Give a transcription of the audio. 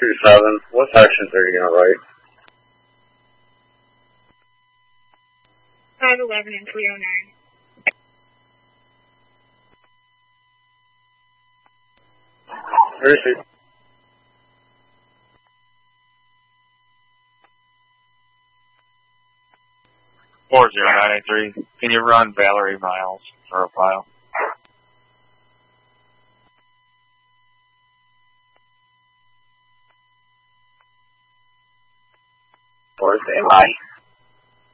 427, what sections are you going to write? 511 and 309. Receive. Four 0983. Can you run Valerie Miles for a file? Or standby.